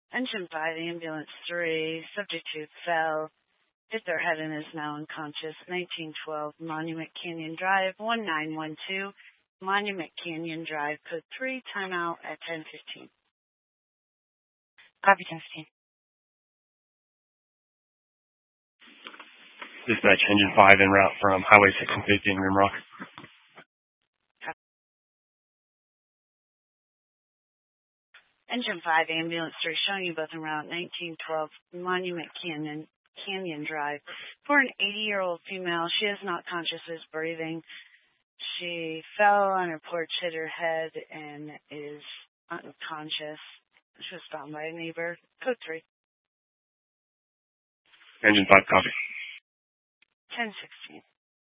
Engine 5, ambulance 3, subject 2 fell, hit their head and is now unconscious. 1912 Monument Canyon Drive, 1912 Monument Canyon Drive, code 3, timeout at 10:15. Copy 10:15. Dispatch Engine 5 en route from Highway 650 in Rimrock. Engine 5, ambulance 3, showing you both en route, 1912 Monument Canyon Drive. For an 80-year-old female, she is not conscious, is breathing. She fell on her porch, hit her head, and is unconscious. She was found by a neighbor. Code 3. Engine 5, copy. 10:16.